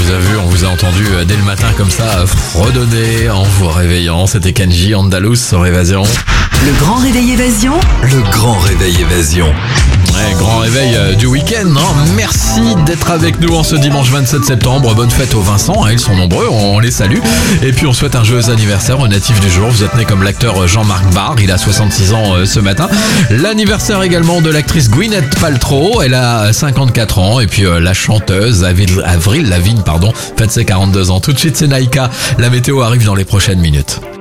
vous a vu, on vous a entendu dès le matin comme ça fredonner en vous réveillant. C'était Kenji Andalous sur Évasion. Le grand réveil Évasion. Le grand réveil Évasion. Ouais, grand réveil du week-end. Merci d'être avec nous en ce dimanche 27 septembre. Bonne fête aux Vincent, ils sont nombreux, on les salue. Et puis on souhaite un joyeux anniversaire au natif du jour. Vous êtes né comme l'acteur Jean-Marc Barr, il a 66 ans ce matin. L'anniversaire également de l'actrice Gwyneth Paltrow, elle a 54 ans. Et puis la chanteuse Avril Lavigne, fête ses 42 ans. Tout de suite c'est Naïka. La météo arrive dans les prochaines minutes.